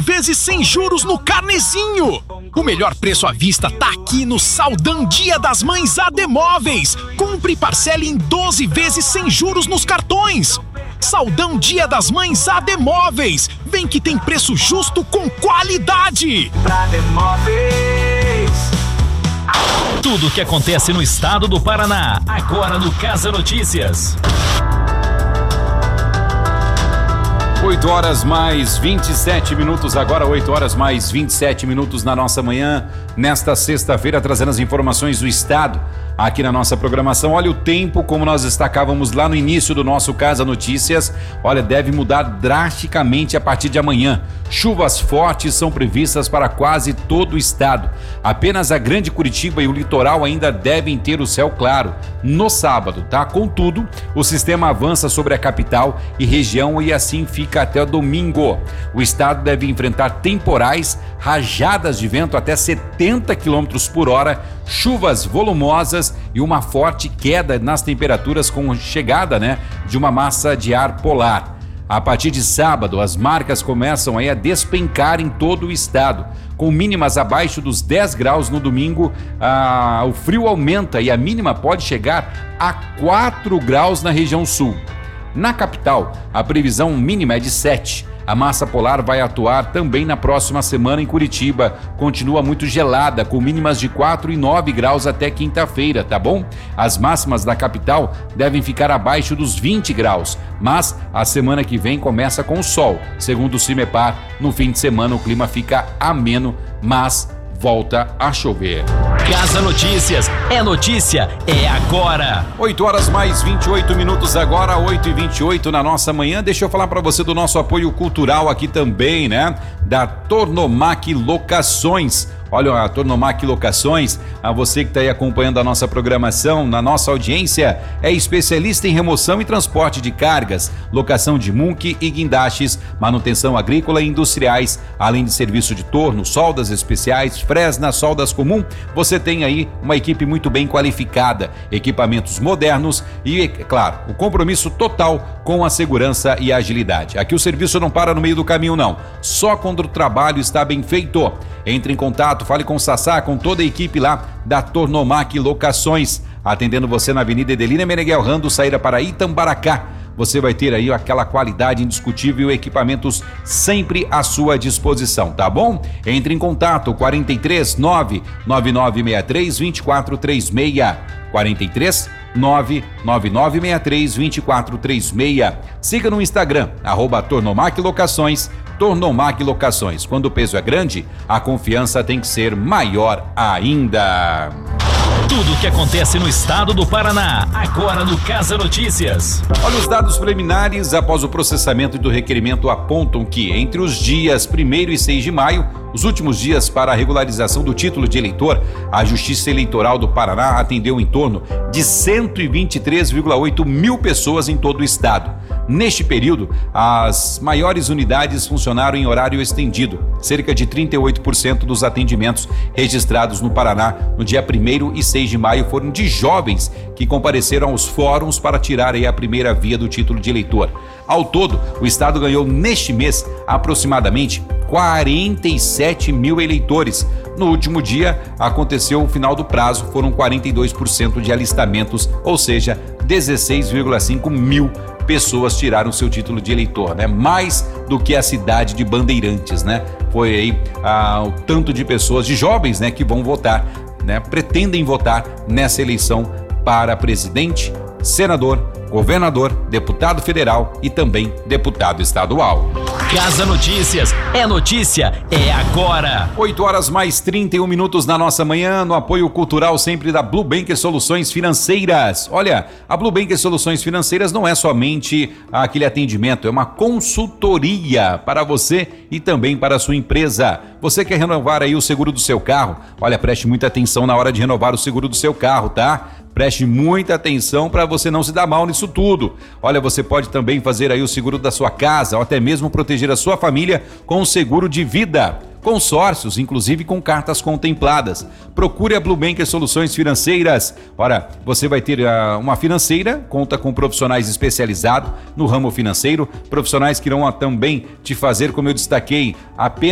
vezes sem juros no Carnezinho. O melhor preço à vista tá aqui no Saldão Dia das Mães AD Móveis. Compre e parcele em 12 vezes sem juros nos cartões. Saldão Dia das Mães AD Móveis. Vem que tem preço justo com qualidade. AD Móveis. Tudo o que acontece no estado do Paraná, agora no Casa Notícias. 8 horas mais 27 minutos, agora 8 horas mais 27 minutos na nossa manhã, nesta sexta-feira, trazendo as informações do estado aqui na nossa programação. Olha o tempo, como nós destacávamos lá no início do nosso Casa Notícias, olha, deve mudar drasticamente a partir de amanhã. Chuvas fortes são previstas para quase todo o estado. Apenas a Grande Curitiba e o litoral ainda devem ter o céu claro no sábado, tá? Contudo, o sistema avança sobre a capital e região e assim fica até o domingo. O estado deve enfrentar temporais, rajadas de vento até 70 km por hora, chuvas volumosas e uma forte queda nas temperaturas com chegada, de uma massa de ar polar. A partir de sábado, as marcas começam aí a despencar em todo o estado. Com mínimas abaixo dos 10 graus no domingo, o frio aumenta e a mínima pode chegar a 4 graus na região sul. Na capital, a previsão mínima é de 7. A massa polar vai atuar também na próxima semana em Curitiba. Continua muito gelada, com mínimas de 4 e 9 graus até quinta-feira, tá bom? As máximas da capital devem ficar abaixo dos 20 graus, mas a semana que vem começa com o sol. Segundo o CIMEPAR, no fim de semana o clima fica ameno, mas volta a chover. Casa Notícias, é notícia, é agora. 8 horas mais 28 minutos agora, 8h28 na nossa manhã. Deixa eu falar para você do nosso apoio cultural aqui também, da Tornomac Locações. Olha, a Tornomac Locações, a você que está aí acompanhando a nossa programação, na nossa audiência, é especialista em remoção e transporte de cargas, locação de munque e guindastes, manutenção agrícola e industriais, além de serviço de torno, soldas especiais, fresna, soldas comum. Você tem aí uma equipe muito bem qualificada, equipamentos modernos e, claro, o compromisso total com a segurança e a agilidade. Aqui o serviço não para no meio do caminho, não. Só quando o trabalho está bem feito. Entre em contato, fale com o Sassá, com toda a equipe lá da Tornomac Locações, atendendo você na Avenida Edelina Meneghel Rando, saída para Itambaracá. Você vai ter aí aquela qualidade indiscutível e equipamentos sempre à sua disposição, tá bom? Entre em contato, 43 99963 2436, 43 99963 2436. Siga no Instagram, @Tornomac Locações, Tornomac Locações. Quando o peso é grande, a confiança tem que ser maior ainda. Tudo o que acontece no estado do Paraná, agora no Casa Notícias. Olha, os dados preliminares após o processamento do requerimento apontam que entre os dias 1º e 6 de maio, os últimos dias para a regularização do título de eleitor, a Justiça Eleitoral do Paraná atendeu em torno de 123,8 mil pessoas em todo o estado. Neste período, as maiores unidades funcionaram em horário estendido. Cerca de 38% dos atendimentos registrados no Paraná no dia 1º e 6 de maio foram de jovens que compareceram aos fóruns para tirar aí a primeira via do título de eleitor. Ao todo, o estado ganhou neste mês aproximadamente 47 mil eleitores. No último dia, aconteceu o final do prazo, foram 42% de alistamentos, ou seja, 16,5 mil pessoas tiraram seu título de eleitor, mais do que a cidade de Bandeirantes, Foi aí o tanto de pessoas, de jovens, que vão votar, pretendem votar nessa eleição para presidente, senador, governador, deputado federal e também deputado estadual. Casa Notícias, é notícia, é agora. 8 horas mais 31 minutos na nossa manhã, no apoio cultural sempre da Blue Banker Soluções Financeiras. Olha, a Blue Banker Soluções Financeiras não é somente aquele atendimento, é uma consultoria para você e também para a sua empresa. Você quer renovar aí o seguro do seu carro? Olha, preste muita atenção na hora de renovar o seguro do seu carro, tá? Preste muita atenção para você não se dar mal nisso tudo. Olha, você pode também fazer aí o seguro da sua casa ou até mesmo proteger a sua família com o seguro de vida. Consórcios, inclusive com cartas contempladas. Procure a Blue Banker Soluções Financeiras. Ora, você vai ter uma financeira, conta com profissionais especializados no ramo financeiro, profissionais que irão também te fazer, como eu destaquei, apenas